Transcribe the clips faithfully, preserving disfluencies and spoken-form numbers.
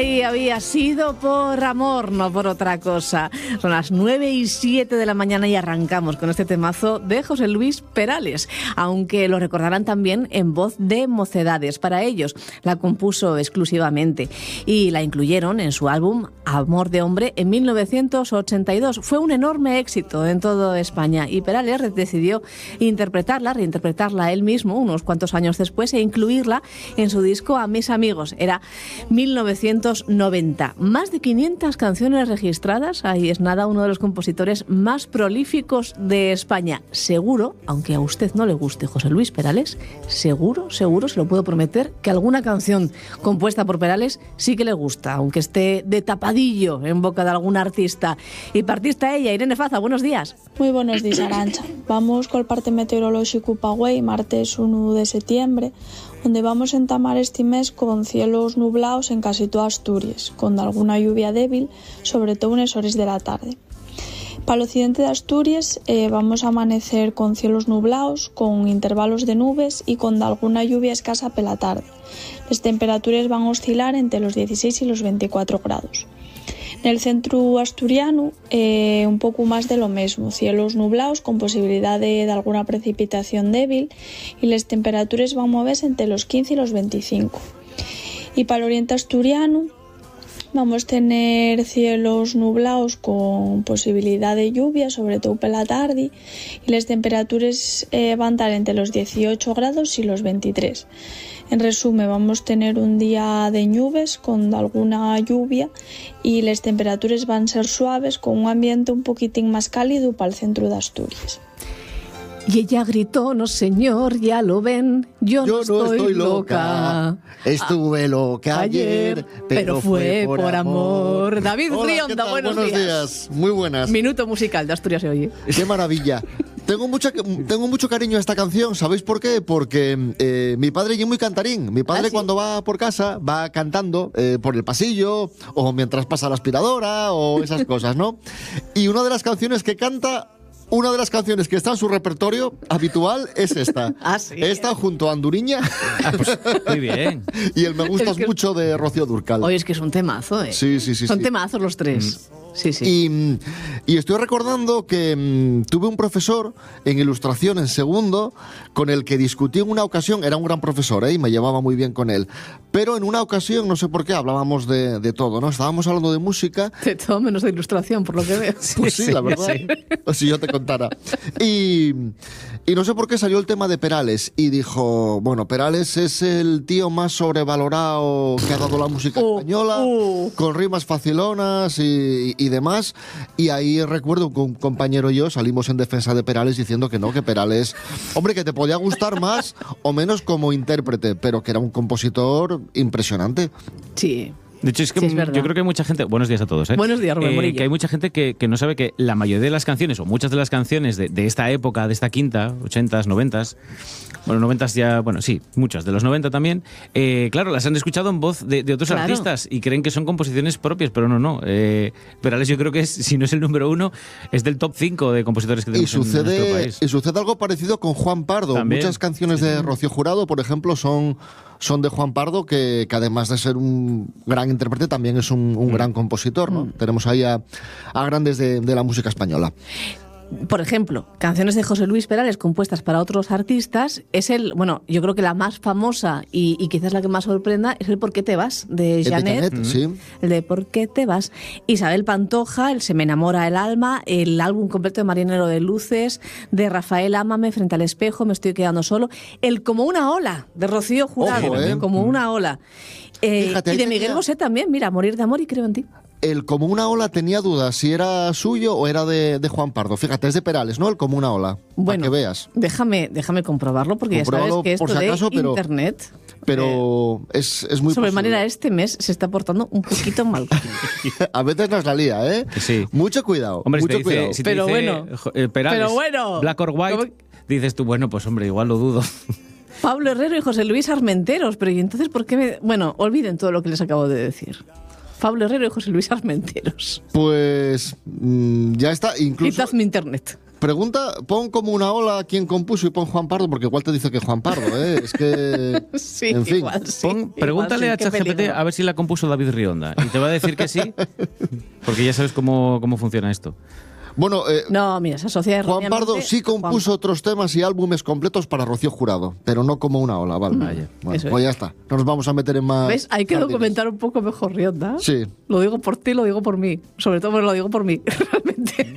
Ay, había sido por amor, no por otra cosa. Son las nueve y siete de la mañana y arrancamos con este temazo de José Luis Perales, aunque lo recordarán también en voz de Mocedades. Para ellos la compuso exclusivamente y la incluyeron en su álbum Amor de Hombre en mil novecientos ochenta y dos. Fue un enorme éxito en toda España y Perales decidió interpretarla, reinterpretarla él mismo unos cuantos años después e incluirla en su disco A Mis Amigos. Era mil novecientos noventa. Más de quinientas canciones registradas. Ahí es nada, uno de los compositores más prolíficos de España. Seguro, aunque a usted no le guste José Luis Perales, seguro, seguro, se lo puedo prometer, que alguna canción compuesta por Perales sí que le gusta, aunque esté de tapadillo en boca de algún artista. Y partista ella, Irene Faza, buenos días. Muy buenos días, Arantxa. Vamos col parte meteorolóxico pa güey, martes uno de septiembre, donde vamos a entamar este mes con cielos nublados en casi toda Asturias, con alguna lluvia débil, sobre todo en las horas de la tarde. Para el occidente de Asturias eh, vamos a amanecer con cielos nublados, con intervalos de nubes y con alguna lluvia escasa por la tarde. Las temperaturas van a oscilar entre los dieciséis y los veinticuatro grados. En el centro asturiano, eh, un poco más de lo mismo, cielos nublados con posibilidad de, de alguna precipitación débil y las temperaturas van a moverse entre los quince y los veinticinco. Y para el oriente asturiano vamos a tener cielos nublados con posibilidad de lluvia, sobre todo por la tarde, y las temperaturas eh, van a estar entre los dieciocho grados y los veintitrés. En resumen, vamos a tener un día de nubes con alguna lluvia y las temperaturas van a ser suaves con un ambiente un poquitín más cálido para el centro de Asturias. Y ella gritó, no señor, ya lo ven, yo, yo no, estoy no estoy loca. loca. Estuve loca ayer, pero, pero fue por, por amor. amor. David Hola, Rionda, buenos, buenos días. días. Muy buenas. Minuto musical de Asturias se oye. Qué maravilla. Tengo, mucha, tengo mucho cariño a esta canción, ¿sabéis por qué? Porque eh, mi padre es muy cantarín. Mi padre, ¿ah, sí? Cuando va por casa va cantando eh, por el pasillo o mientras pasa la aspiradora o esas cosas, ¿no? Y una de las canciones que canta, una de las canciones que está en su repertorio habitual es esta. ¿Ah, sí? Esta junto a Anduriña. Ah, pues, muy bien. Y el Me Gustas es que Mucho de Rocío Dúrcal. Oye, es que es un temazo, ¿eh? Sí, sí, sí. Son sí. temazos los tres. Mm. Sí, sí. Y, y estoy recordando que mmm, tuve un profesor en ilustración en segundo con el que discutí en una ocasión. Era un gran profesor, ¿eh? Y me llevaba muy bien con él. Pero en una ocasión, no sé por qué, hablábamos de, de todo, ¿no? Estábamos hablando de música. De todo menos de ilustración, por lo que veo. Pues sí, sí, la verdad. Sí. Si yo te contara. Y, y no sé por qué salió el tema de Perales. Y dijo, bueno, Perales es el tío más sobrevalorado que ha dado la música uh, española, uh. con rimas facilonas y, y demás. Y ahí recuerdo que un compañero y yo salimos en defensa de Perales diciendo que no, que Perales, hombre, que te podía gustar más o menos como intérprete, pero que era un compositor impresionante. Sí. De hecho, es que sí, es yo creo que hay mucha gente... Buenos días a todos, ¿eh? Buenos días, Rubén eh, Morillo. Que hay mucha gente que, que no sabe que la mayoría de las canciones, o muchas de las canciones de, de esta época, de esta quinta, ochentas, noventas... Bueno, noventas ya... Bueno, sí, muchas de los noventa también. Eh, claro, las han escuchado en voz de, de otros claro. artistas y creen que son composiciones propias, pero no, no. Eh, Perales yo creo que, es, si no es el número uno, es del top cinco de compositores que tenemos y sucede, en nuestro país. Y sucede algo parecido con Juan Pardo. También. Muchas canciones sí. de Rocío Jurado, por ejemplo, son... son de Juan Pardo, que, que además de ser un gran intérprete, también es un, un mm. gran compositor, ¿no? Mm. Tenemos ahí a, a grandes de, de la música española. Por ejemplo, canciones de José Luis Perales compuestas para otros artistas, es el, bueno, yo creo que la más famosa y, y quizás la que más sorprenda es el ¿Por qué te vas? De Janet, de Janet, sí. El de ¿Por qué te vas? Isabel Pantoja, el Se me enamora el alma, el álbum completo de Marinero de Luces, de Rafael Ámame, Frente al espejo, Me estoy quedando solo, el Como una ola, de Rocío Jurado, Ojo, ¿eh? Como una ola. Eh, Fíjate, y de Miguel tenía... Bosé también, mira, Morir de amor y Creo en ti. El Como una ola tenía dudas si era suyo o era de, de Juan Pardo. Fíjate, es de Perales, ¿no? El Como una ola. Bueno, para que veas. Déjame, déjame comprobarlo porque Compruébalo ya sabes que esto si acaso, de pero, internet... Pero eh, es, es muy Sobremanera posible. Este mes se está portando un poquito mal. A veces nos la lía, ¿eh? Sí. Mucho cuidado, hombre, mucho si te dice, cuidado. Si te pero, dice, bueno, eh, Perales, pero bueno. Black or White, ¿cómo? Dices tú, bueno, pues hombre, igual lo dudo. Pablo Herrero y José Luis Armenteros, pero ¿y entonces por qué me...? Bueno, olviden todo lo que les acabo de decir. Pablo Herrero y José Luis Armenteros. Pues mmm, ya está, incluso... Quizás mi internet. Pregunta, pon como una ola quién compuso y pon Juan Pardo, porque igual te dice que Juan Pardo, ¿eh? Es que... Sí, en fin. igual sí. Pon, pregúntale igual sí, a qué ChatGPT peligro. a ver si la compuso David Rionda. Y te va a decir que sí, porque ya sabes cómo, cómo funciona esto. Bueno, eh, No, mira, se asocia Juan erróneamente- Pardo sí compuso Juan- otros temas y álbumes completos para Rocío Jurado, pero no como una ola, ¿vale? Vaya. Bueno, Eso es. pues ya está. No nos vamos a meter en más... ¿Ves? Hay que jardines. documentar un poco mejor Rionda. Sí. Lo digo por ti, lo digo por mí. Sobre todo lo digo por mí, realmente.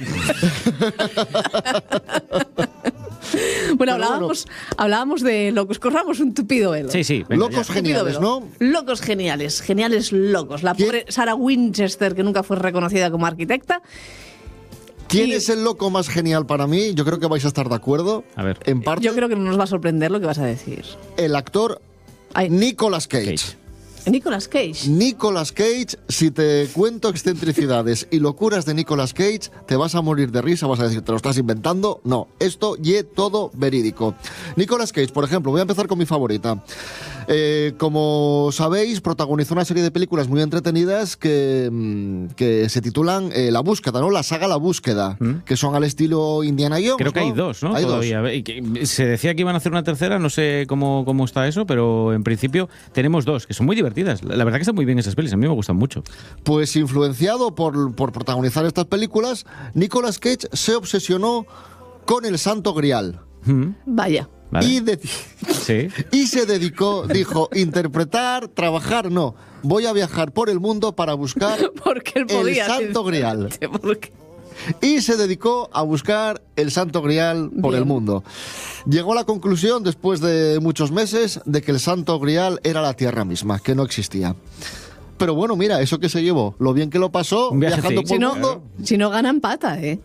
Bueno, hablábamos, hablábamos de locos. Corramos un tupido velo. Sí, sí. venga, Locos ya. geniales, ¿no? Locos geniales, geniales locos. La ¿Quién? pobre Sarah Winchester, que nunca fue reconocida como arquitecta. ¿Quién Y- es el loco más genial para mí? Yo creo que vais a estar de acuerdo. A ver. En parte, Yo creo que no nos va a sorprender lo que vas a decir. el actor Ay, Nicolas Cage. Cage. Nicolas Cage. Nicolas Cage, si te cuento excentricidades y locuras de Nicolas Cage, te vas a morir de risa, vas a decir, ¿te lo estás inventando? No, esto y todo verídico. Nicolas Cage, por ejemplo, voy a empezar con mi favorita. Eh, como sabéis, protagonizó una serie de películas muy entretenidas que, mm, que se titulan eh, La Búsqueda, ¿no? La saga La Búsqueda, ¿Mm? que son al estilo Indiana Jones. Creo que ¿no? hay dos, ¿no? Hay Todavía. dos. Y que se decía que iban a hacer una tercera, no sé cómo, cómo está eso, pero en principio tenemos dos, que son muy divertidas. La, la verdad que están muy bien esas pelis, a mí me gustan mucho. Pues influenciado por, por protagonizar estas películas, Nicolas Cage se obsesionó con el Santo Grial. Mm, Vaya. ¿vale? Y, de- Sí. y se dedicó, dijo, interpretar, trabajar, no. Voy a viajar por el mundo para buscar Porque él el podía. Santo Grial. sinceramente, porque- Y se dedicó a buscar el Santo Grial por Bien. el mundo. Llegó a la conclusión, después de muchos meses, de que el Santo Grial era la Tierra misma, que no existía. Pero bueno, mira, eso que se llevó, lo bien que lo pasó Un viajecito. viajando por Si el no, mundo. si no gana, empata, ¿eh?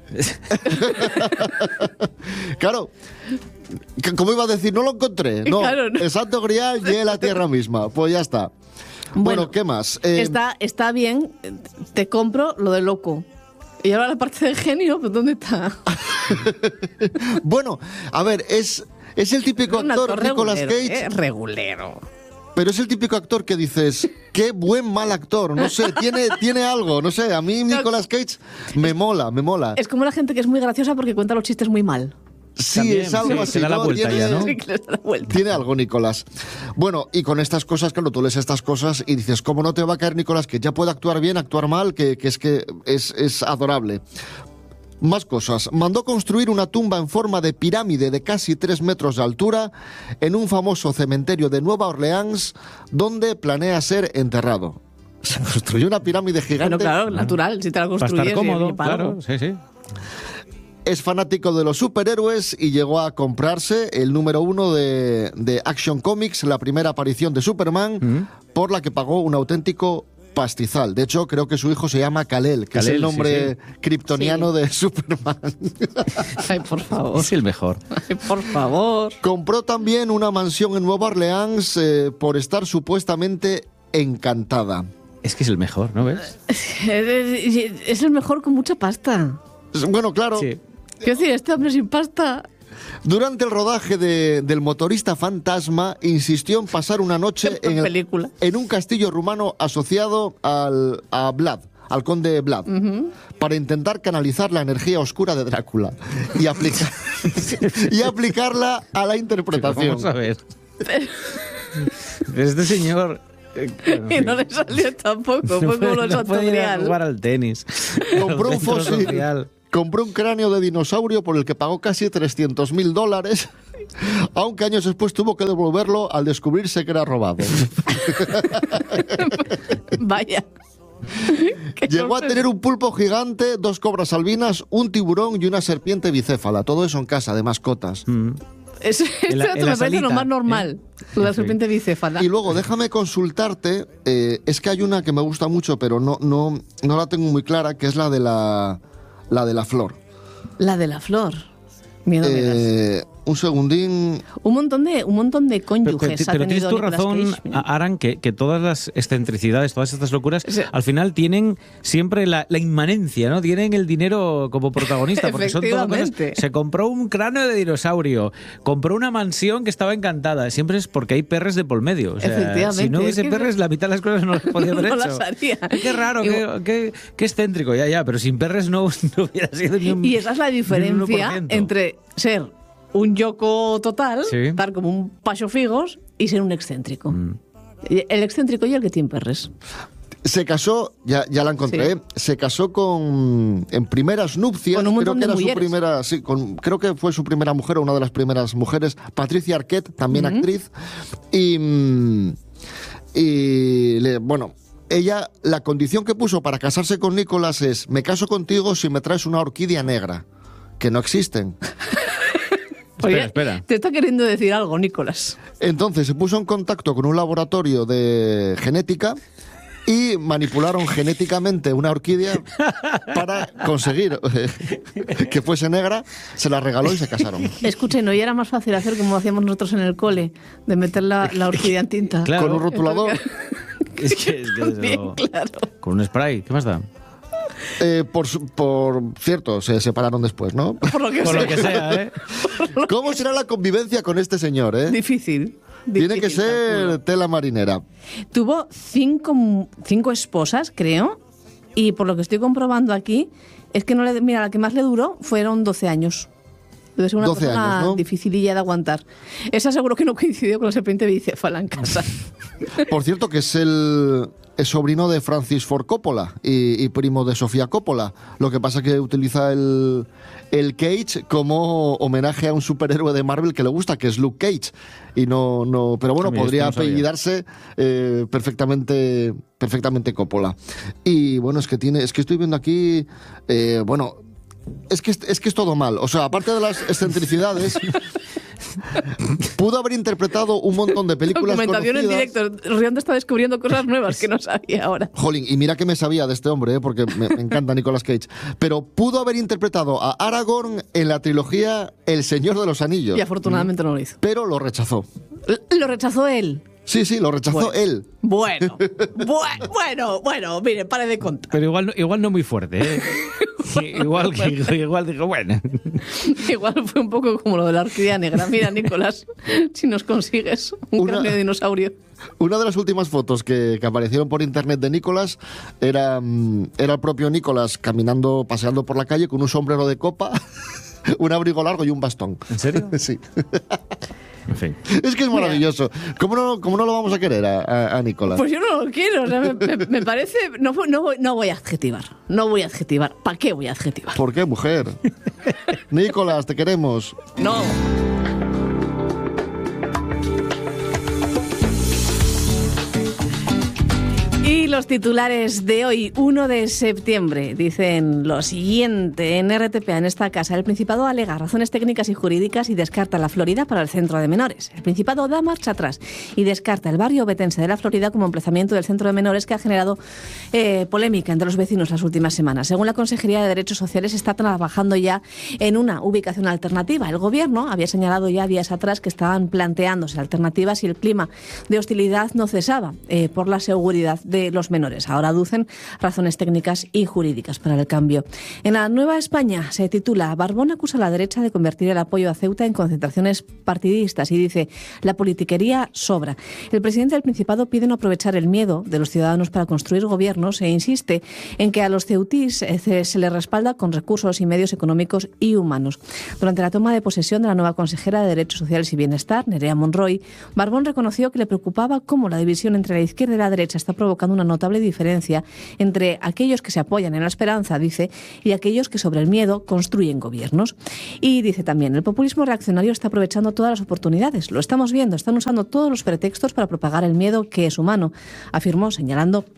Claro, que- como iba a decir, no lo encontré. No, Claro, no. el Santo Grial y la Tierra misma. Pues ya está. Bueno, Bueno, ¿qué más? Eh, Está, está bien, te compro lo de loco. Y ahora la parte de genio, pues ¿dónde está? Bueno, a ver, es, es el típico Un actor, actor Nicolas regulero, Cage, ¿eh? Regulero. pero es el típico actor que dices, qué buen mal actor, no sé, tiene, tiene algo, no sé, a mí Nicolas Cage me mola, me mola. Es como la gente que es muy graciosa porque cuenta los chistes muy mal. Sí, También, es algo sí, así, se da la ¿no? vuelta Tiene- ya, ¿no? Sí, que les da la vuelta. Tiene algo, Nicolás. Bueno, y con estas cosas, claro, tú lees estas cosas y dices, ¿cómo no te va a caer Nicolás? Que ya puede actuar bien, actuar mal, que, que es que es, es adorable. Más cosas. Mandó construir una tumba en forma de pirámide de casi tres metros de altura en un famoso cementerio de Nueva Orleans, donde planea ser enterrado. Se construyó una pirámide gigante. Bueno, claro, natural, si te la Para construyes. estar cómodo, y para claro, algo. sí, sí. Es fanático de los superhéroes y llegó a comprarse el número uno de, de Action Comics, la primera aparición de Superman, Mm. por la que pagó un auténtico pastizal. De hecho, creo que su hijo se llama Kal-El, que es Kal-El, el nombre sí, kryptoniano Sí. de Superman. Ay, por favor. Es el mejor. Ay, por favor. Compró también una mansión en Nueva Orleans eh, por estar supuestamente encantada. Es que es el mejor, ¿no ves? Es el mejor con mucha pasta. Bueno, claro, Sí. Quiero decir, este hombre sin pasta. durante el rodaje de- del motorista fantasma insistió en pasar una noche Qué en, el- película. en un castillo rumano asociado al, a Vlad, al conde Vlad, para intentar canalizar la energía oscura de Drácula y, aplica- y aplicarla a la interpretación. Vamos a ver. Este señor... eh, bueno, en Y fin. no le salió tampoco. Fue No como puede- lo no puede ir a Santorial. jugar al tenis. Compró Al un centro fósil. social. Compró un cráneo de dinosaurio por el que pagó casi trescientos mil dólares, aunque años después tuvo que devolverlo al descubrirse que era robado. Vaya. Qué Llegó a sorpresa. tener un pulpo gigante, dos cobras albinas, un tiburón y una serpiente bicéfala. Todo eso en casa, de mascotas. Mm. Es, En la- esto en me la parece lo salita, más normal. ¿eh? La Sí. serpiente bicéfala. Y luego, déjame consultarte, eh, es que hay una que me gusta mucho, pero no, no, no la tengo muy clara, que es la de la, la, de la flor. La de la flor. Miedo me das. Eh, un segundín. Un montón de, un montón de Pero, cónyuges pero, ha pero tienes tenido tu Nicolas razón, Cage, mira. Aran, que, que todas las excentricidades, todas estas locuras, Sí. al final tienen siempre la, la inmanencia, ¿no? Tienen el dinero como protagonista, porque son todas cosas. Efectivamente. Se compró un cráneo de dinosaurio, compró una mansión que estaba encantada. Siempre es porque hay perres de por medio. O sea, Efectivamente, si no hubiese es que- perres, la mitad de las cosas no las podía haber No hecho. las haría. Qué raro, Y- qué, qué, qué excéntrico, ya, ya, pero sin perres no, no hubiera sido ni un Y esa es la ni un diferencia uno por ciento. entre ser un yoco total, Sí. estar como un pacho figos, y ser un excéntrico. Mm. El excéntrico y el que tiene perres. Se casó, ya, ya la encontré, Sí. ¿eh? Se casó con en primeras nupcias. Con un creo montón que de era su mujeres. primera, sí, con, creo que fue su primera mujer o una de las primeras mujeres, Patricia Arquette, también actriz. Y, mm, y le- bueno, ella, la condición que puso para casarse con Nicolás es: me caso contigo si me traes una orquídea negra, que no existen. Espera, espera. Te está queriendo decir algo, Nicolás. Entonces se puso en contacto con un laboratorio de genética y manipularon genéticamente una orquídea para conseguir eh, que fuese negra, se la regaló y se casaron. Escuchen, ¿no? Y era más fácil hacer como hacíamos nosotros en el cole, de meter la, la orquídea en tinta. Claro. Con un rotulador. Es que, es que desde Bien, luego, claro. con un spray, ¿qué más da? Eh, por, su- por cierto, se separaron después, ¿no? Por lo que Por sea. lo que sea, ¿eh? ¿Cómo será la convivencia con este señor, eh? Difícil. Tiene que difícil, ser calculo. tela marinera. Tuvo cinco, cinco esposas, creo, y por lo que estoy comprobando aquí, es que no le, mira, la que más le duró fueron doce años. Debe ser una doce persona años, ¿no? dificililla de aguantar. Esa seguro que no coincidió con la serpiente bicéfala en casa. Por cierto, que es el, es sobrino de Francis Ford Coppola y, y primo de Sofía Coppola. Lo que pasa que utiliza el, el Cage como homenaje a un superhéroe de Marvel que le gusta, que es Luke Cage. Y no, no, pero bueno, Ah, mira, podría esto no sabía. apellidarse eh, perfectamente, perfectamente Coppola. Y bueno, es que tiene, es que estoy viendo aquí, eh, bueno, es que es, es que es todo mal. O sea, aparte de las excentricidades. Pudo haber interpretado un montón de películas Documentación en conocidas. directo. Rionda está descubriendo cosas nuevas que no sabía ahora. Jolín, y mira que me sabía de este hombre, ¿eh? Porque me, me encanta Nicolas Cage. Pero pudo haber interpretado a Aragorn en la trilogía El Señor de los Anillos. Y afortunadamente no lo hizo. Pero lo rechazó. L- Lo rechazó él. Sí, sí, lo rechazó Bueno. él. Bueno, bu- bueno, bueno, mire, pare de contar. Pero igual, no- igual no muy fuerte, ¿eh? igual, igual digo, bueno. Igual fue un poco como lo de la orquídea negra. Mira, Nicolás, si nos consigues un Una- cráneo de dinosaurio. Una de las últimas fotos que, que aparecieron por internet de Nicolas era, mm, era el propio Nicolas caminando, paseando por la calle con un sombrero de copa, un abrigo largo y un bastón. ¿En serio? Sí. En fin. Es que es maravilloso. ¿Cómo no, cómo no lo vamos a querer a, a- a Nicolas? Pues yo no lo quiero. O sea, me, me- me parece. No, no, voy, no voy a adjetivar. No voy a adjetivar. ¿Para qué voy a adjetivar? ¿Por qué, mujer? Nicolas, te queremos. No. Y los titulares de hoy, uno de septiembre, dicen lo siguiente. En R T P A, en esta casa, el Principado alega razones técnicas y jurídicas y descarta la Florida para el centro de menores. El Principado da marcha atrás y descarta el barrio obetense de la Florida como emplazamiento del centro de menores, que ha generado eh, polémica entre los vecinos las últimas semanas. Según la Consejería de Derechos Sociales, está trabajando ya en una ubicación alternativa. El Gobierno había señalado ya días atrás que estaban planteándose alternativas y el clima de hostilidad no cesaba eh, por la seguridad de los menores. Ahora aducen razones técnicas y jurídicas para el cambio. En la Nueva España se titula: Barbón acusa a la derecha de convertir el apoyo a Ceuta en concentraciones partidistas y dice: la politiquería sobra. El presidente del Principado pide no aprovechar el miedo de los ciudadanos para construir gobiernos e insiste en que a los ceutís eh, se, se les respalda con recursos y medios económicos y humanos. Durante la toma de posesión de la nueva consejera de Derechos Sociales y Bienestar, Nerea Monroy, Barbón reconoció que le preocupaba cómo la división entre la izquierda y la derecha está provocando una notable diferencia entre aquellos que se apoyan en la esperanza, dice, y aquellos que sobre el miedo construyen gobiernos. Y dice también: el populismo reaccionario está aprovechando todas las oportunidades. Lo estamos viendo, están usando todos los pretextos para propagar el miedo, que es humano, afirmó, señalando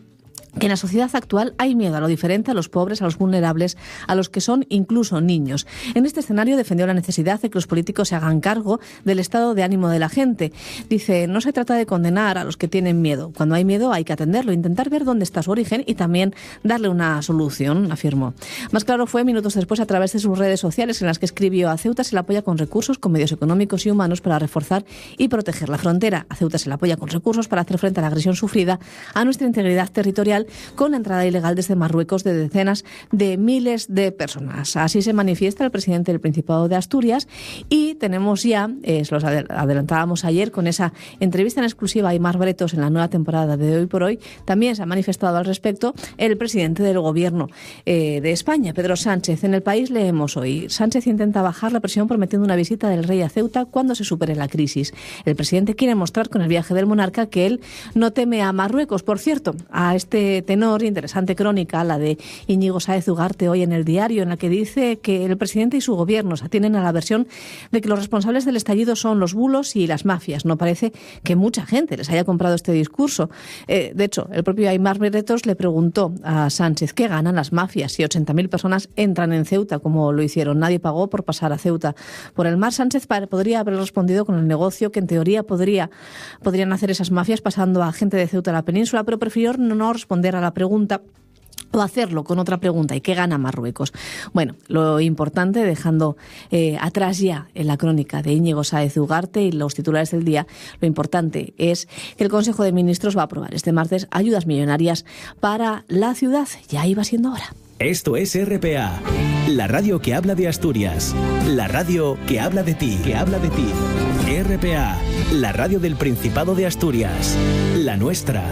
que en la sociedad actual hay miedo a lo diferente, a los pobres, a los vulnerables, a los que son incluso niños. En este escenario defendió la necesidad de que los políticos se hagan cargo del estado de ánimo de la gente. Dice, no se trata de condenar a los que tienen miedo. Cuando hay miedo hay que atenderlo, intentar ver dónde está su origen y también darle una solución, afirmó. Más claro fue minutos después a través de sus redes sociales en las que escribió: a Ceuta se le apoya con recursos, con medios económicos y humanos para reforzar y proteger la frontera. A Ceuta se le apoya con recursos para hacer frente a la agresión sufrida a nuestra integridad territorial con la entrada ilegal desde Marruecos de decenas de miles de personas. Así se manifiesta el presidente del Principado de Asturias y tenemos ya, eh, los adelantábamos ayer con esa entrevista en exclusiva a Aimar Bretos en la nueva temporada de Hoy por Hoy, también se ha manifestado al respecto el presidente del Gobierno eh, de España, Pedro Sánchez. En El País leemos hoy: Sánchez intenta bajar la presión prometiendo una visita del rey a Ceuta cuando se supere la crisis. El presidente quiere mostrar con el viaje del monarca que él no teme a Marruecos. Por cierto, a este tenor, interesante crónica, la de Íñigo Sáez Ugarte hoy en El Diario, en la que dice que el presidente y su gobierno se atienen a la versión de que los responsables del estallido son los bulos y las mafias. No parece que mucha gente les haya comprado este discurso. Eh, de hecho, el propio Aimar Bretos le preguntó a Sánchez qué ganan las mafias si ochenta mil personas entran en Ceuta, como lo hicieron. Nadie pagó por pasar a Ceuta por el mar. Sánchez podría haber respondido con el negocio que en teoría podría, podrían hacer esas mafias pasando a gente de Ceuta a la península, pero prefirió no responder a la pregunta o hacerlo con otra pregunta: ¿y qué gana Marruecos? Bueno, lo importante, dejando eh, atrás ya en la crónica de Íñigo Sáez Ugarte y los titulares del día, lo importante es que el Consejo de Ministros va a aprobar este martes ayudas millonarias para la ciudad. Ya iba siendo hora. Esto es R P A, la radio que habla de Asturias, la radio que habla de ti, que habla de ti. R P A, la radio del Principado de Asturias, la nuestra.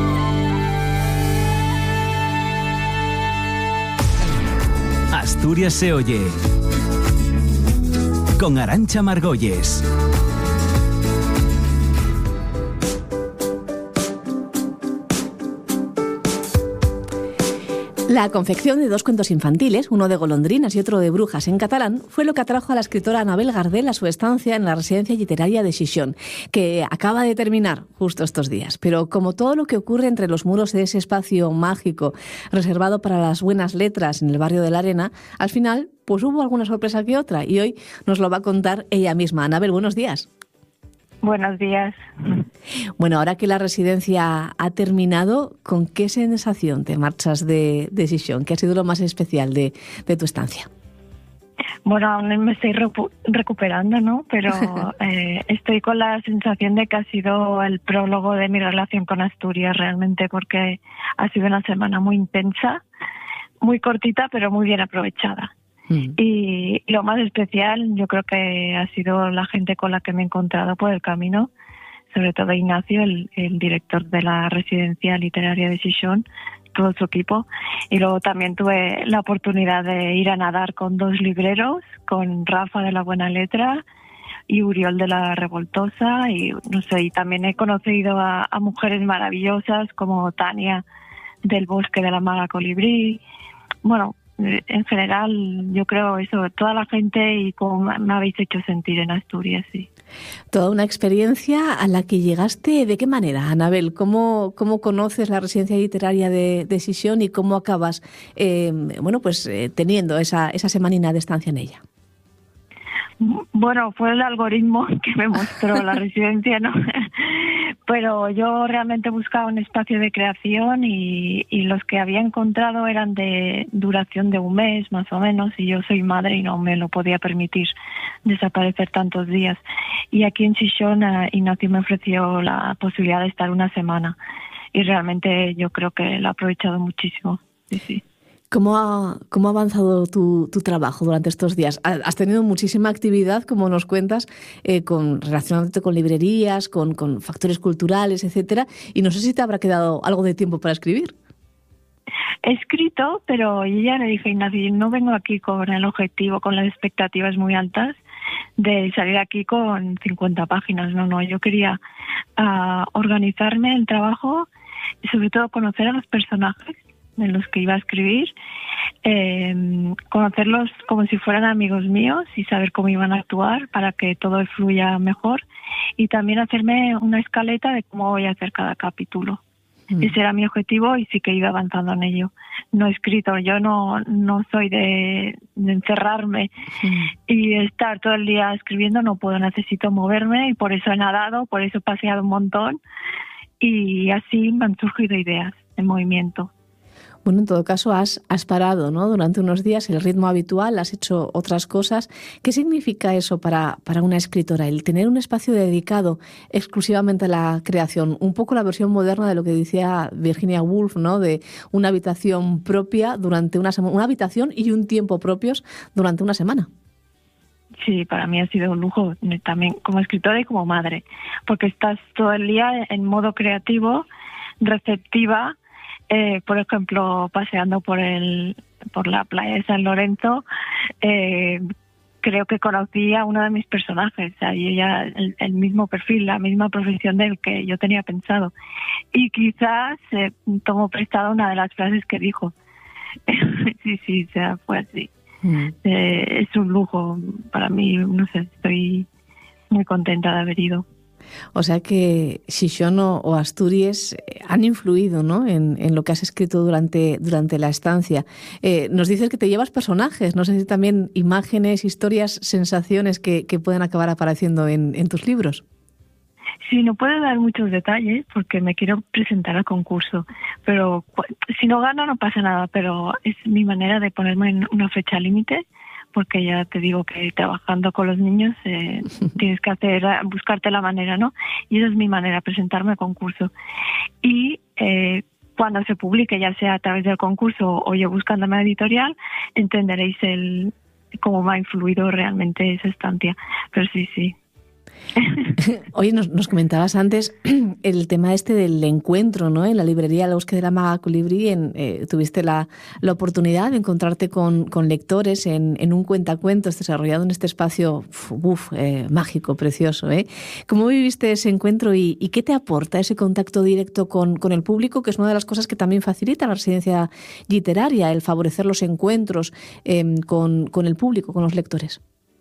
Asturias se oye con Arantxa Margolles. La confección de dos cuentos infantiles, uno de golondrinas y otro de brujas en catalán, fue lo que atrajo a la escritora Anabel Gardel a su estancia en la residencia literaria de Xixón, que acaba de terminar justo estos días. Pero como todo lo que ocurre entre los muros de ese espacio mágico reservado para las buenas letras en el barrio de la Arena, al final pues hubo alguna sorpresa que otra, y hoy nos lo va a contar ella misma. Anabel, buenos días. Buenos días. Bueno, ahora que la residencia ha terminado, ¿con qué sensación te marchas de, de Xixón? ¿Qué ha sido lo más especial de, de tu estancia? Bueno, aún me estoy recu- recuperando, ¿no? Pero eh, estoy con la sensación de que ha sido el prólogo de mi relación con Asturias realmente, porque ha sido una semana muy intensa, muy cortita, pero muy bien aprovechada. Mm. Y lo más especial yo creo que ha sido la gente con la que me he encontrado por el camino, sobre todo Ignacio, el, el director de la residencia literaria de Xixón, todo su equipo. Y luego también tuve la oportunidad de ir a nadar con dos libreros, con Rafa de la Buena Letra y Uriol de la Revoltosa, y no sé, y también he conocido a, a mujeres maravillosas como Tania del Bosque de la Maga Colibrí. Bueno, en general, yo creo eso, toda la gente y cómo me habéis hecho sentir en Asturias, sí. Toda una experiencia a la que llegaste. ¿De qué manera, Anabel? ¿Cómo, cómo conoces la residencia literaria de, de Xixón y cómo acabas eh, bueno, pues eh, teniendo esa, esa semanina de estancia en ella? Bueno, fue el algoritmo que me mostró la residencia, ¿no? Pero yo realmente buscaba un espacio de creación y, y los que había encontrado eran de duración de un mes, más o menos, y yo soy madre y no me lo podía permitir desaparecer tantos días. Y aquí en Xixón, uh, Ignacio me ofreció la posibilidad de estar una semana y realmente yo creo que lo he aprovechado muchísimo, sí, sí. ¿Cómo ha, cómo ha avanzado tu, tu trabajo durante estos días? Has tenido muchísima actividad, como nos cuentas, eh, con, relacionándote con librerías, con, con factores culturales, etcétera, y no sé si te habrá quedado algo de tiempo para escribir. He escrito, pero yo ya le dije a Ignacio, no vengo aquí con el objetivo, con las expectativas muy altas de salir aquí con cincuenta páginas. No, no, yo quería uh, organizarme el trabajo y sobre todo conocer a los personajes en los que iba a escribir, eh, conocerlos como si fueran amigos míos y saber cómo iban a actuar para que todo fluya mejor, y también hacerme una escaleta de cómo voy a hacer cada capítulo. Mm. Ese era mi objetivo y sí que he ido avanzando en ello. No he escrito, yo no, no soy de, de encerrarme mm. y estar todo el día escribiendo, no puedo, necesito moverme y por eso he nadado, por eso he paseado un montón y así me han surgido ideas en movimiento. Bueno, en todo caso, has, has parado, ¿no? Durante unos días el ritmo habitual, has hecho otras cosas. ¿Qué significa eso para, para una escritora? El tener un espacio dedicado exclusivamente a la creación. Un poco la versión moderna de lo que decía Virginia Woolf, ¿no? De una habitación propia durante una semana, una habitación y un tiempo propios durante una semana. Sí, para mí ha sido un lujo también como escritora y como madre, porque estás todo el día en modo creativo, receptiva. Eh, por ejemplo, paseando por el por la playa de San Lorenzo, eh, creo que conocí a uno de mis personajes, o sea, y ella el, el mismo perfil, la misma profesión del que yo tenía pensado. Y quizás eh, tomo prestada una de las frases que dijo. sí, sí, o sea, fue así. Mm. Eh, es un lujo para mí, no sé, estoy muy contenta de haber ido. O sea que Xixón o Asturias han influido, ¿no? en, en lo que has escrito durante, durante la estancia. Eh, nos dices que te llevas personajes, no sé si también imágenes, historias, sensaciones que, que pueden acabar apareciendo en, en tus libros. Sí, no puedo dar muchos detalles porque me quiero presentar al concurso, pero si no gano no pasa nada, pero es mi manera de ponerme en una fecha límite, porque ya te digo que trabajando con los niños eh, tienes que hacer, buscarte la manera, ¿no? Y esa es mi manera, presentarme al concurso. Y eh, cuando se publique, ya sea a través del concurso o yo buscándome a editorial, entenderéis el cómo me ha influido realmente esa estancia. Pero sí, sí. Oye, nos, nos comentabas antes el tema este del encuentro, ¿no? En la librería El Bosque de la Maga Colibrí, en, eh, tuviste la, la oportunidad de encontrarte con, con lectores en, en un cuentacuentos desarrollado en este espacio uf, eh, mágico, precioso, ¿eh? ¿Cómo viviste ese encuentro y, y qué te aporta ese contacto directo con, con el público, que es una de las cosas que también facilita la residencia literaria, el favorecer los encuentros eh, con, con el público, con los lectores?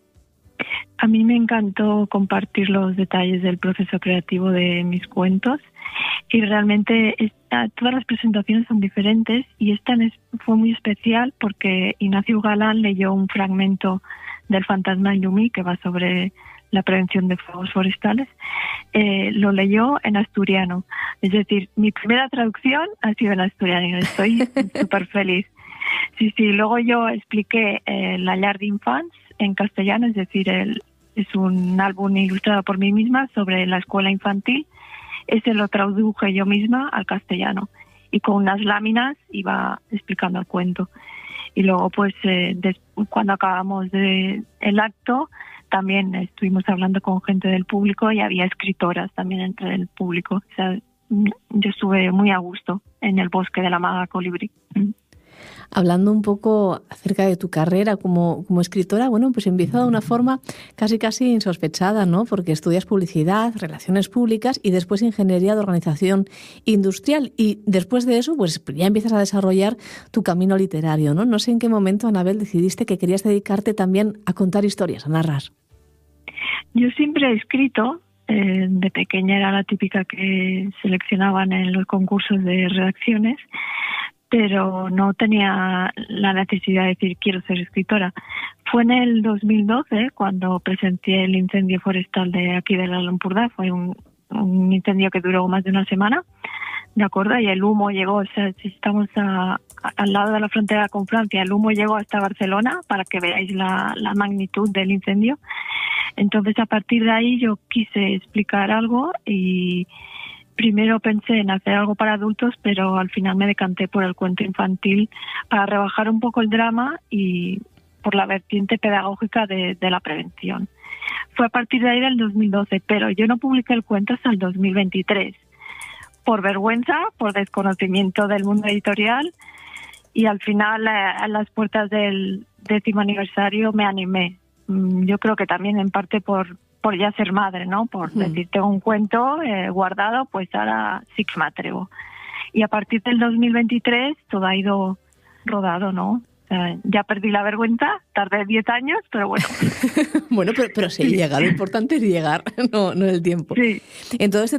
A mí me encantó compartir los detalles del proceso creativo de mis cuentos y realmente esta, todas las presentaciones son diferentes y esta fue muy especial porque Ignacio Galán leyó un fragmento del Fantasma Llumí que va sobre la prevención de fuegos forestales. Eh, lo leyó en asturiano, es decir, mi primera traducción ha sido en asturiano y estoy súper feliz. Sí, sí, luego yo expliqué eh, La llar d'infants en castellano, es decir, el, es un álbum ilustrado por mí misma sobre la escuela infantil. Ese lo traduje yo misma al castellano y con unas láminas iba explicando el cuento. Y luego, pues, eh, des, cuando acabamos de, el acto, también estuvimos hablando con gente del público y había escritoras también entre el público. O sea, yo estuve muy a gusto en el Bosque de la Maga Colibrí. Hablando un poco acerca de tu carrera como, como escritora, bueno, pues empieza de una forma casi casi insospechada, ¿no? Porque estudias publicidad, relaciones públicas y después ingeniería de organización industrial y después de eso, pues ya empiezas a desarrollar tu camino literario, ¿no? No sé en qué momento, Anabel, decidiste que querías dedicarte también a contar historias, a narrar. Yo siempre he escrito. Eh, de pequeña era la típica que seleccionaban en los concursos de redacciones, pero no tenía la necesidad de decir quiero ser escritora. Fue en el dos mil doce cuando presencié el incendio forestal de aquí de la Lampurdá. Fue un, un incendio que duró más de una semana, ¿de acuerdo? Y el humo llegó, o sea, si estamos a, a, al lado de la frontera con Francia, el humo llegó hasta Barcelona para que veáis la, la magnitud del incendio. Entonces, a partir de ahí yo quise explicar algo y primero pensé en hacer algo para adultos, pero al final me decanté por el cuento infantil para rebajar un poco el drama y por la vertiente pedagógica de, de la prevención. Fue a partir de ahí del dos mil doce, pero yo no publiqué el cuento hasta el dos mil veintitrés. Por vergüenza, por desconocimiento del mundo editorial y al final a las puertas del décimo aniversario me animé. Yo creo que también en parte por por ya ser madre, ¿no? Por mm. decir, tengo un cuento eh, guardado, pues ahora sí que me atrevo. Y a partir del dos mil veintitrés todo ha ido rodado, ¿no? Eh, ya perdí la vergüenza, tardé diez años, pero bueno. bueno, pero, pero se llega, lo importante es llegar, no, no el tiempo. Sí. En todo este